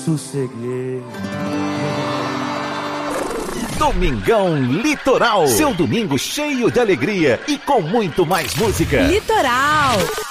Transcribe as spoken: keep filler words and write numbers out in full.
sosseguei. Domingão Litoral. Seu domingo cheio de alegria e com muito mais música. Litoral.